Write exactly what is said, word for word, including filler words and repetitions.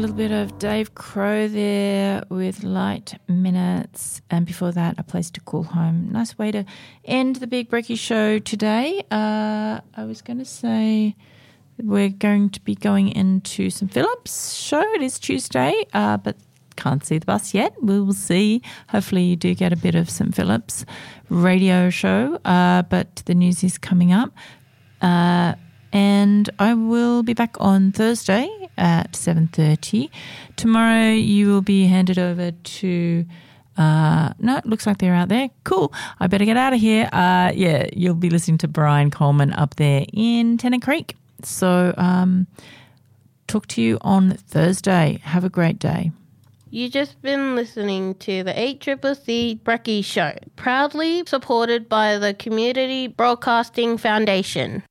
A little bit of Dave Crow there with Light Minutes, and before that, A Place to Call Home. Nice way to end the Big Brekkie Show today. Uh, I was going to say we're going to be going into some Phillips show. It is Tuesday, uh, but can't see the bus yet. We will see. Hopefully you do get a bit of Saint Phillips radio show, uh, but the news is coming up. Uh, and I will be back on Thursday at seven thirty. Tomorrow you will be handed over to... Uh, no, it looks like they're out there. Cool. I better get out of here. Uh, yeah, you'll be listening to Brian Coleman up there in Tennant Creek. So um, talk to you on Thursday. Have a great day. You just been listening to the eight C C C Brekkie Show, proudly supported by the Community Broadcasting Foundation.